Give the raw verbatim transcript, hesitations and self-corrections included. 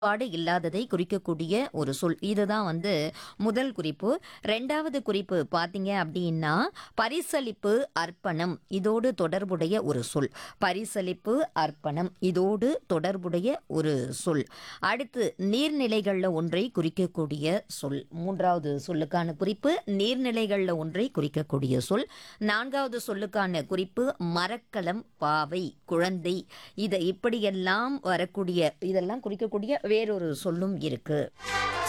பாடு இல்லாததை குறிக்கக்கூடிய ஒரு சொல். இதுதான் வந்து முதல் குறிப்பு. இரண்டாவது குறிப்பு பார்த்தீங்க அப்படின்னா, பரிசளிப்பு, அர்ப்பணம் இதோடு தொடர்புடைய ஒரு சொல். பரிசளிப்பு, அர்ப்பணம் இதோடு தொடர்புடைய ஒரு சொல். அடுத்து நீர்நிலைகள்ல ஒன்றை குறிக்கக்கூடிய சொல். மூன்றாவது சொல்லுக்கான குறிப்பு நீர்நிலைகள்ல ஒன்றை குறிக்கக்கூடிய சொல். நான்காவது சொல்லுக்கான குறிப்பு மரக்கலம், பாவை, குழந்தை. இதை இப்படியெல்லாம் வரக்கூடிய இதெல்லாம் குறிக்கக்கூடிய வேறொரு சொல்லும் இருக்கு.